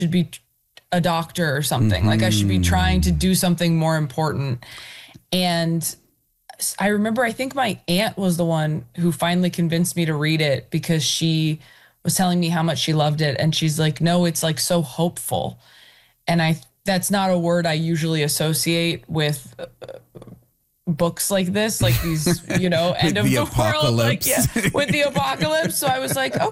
should be a doctor or something. Like I should be trying to do something more important. And I remember, I think my aunt was the one who finally convinced me to read it because she was telling me how much she loved it. And she's like, no, it's like so hopeful. And that's not a word I usually associate with books like this, like these, end of the world, like, with the apocalypse. So I was like,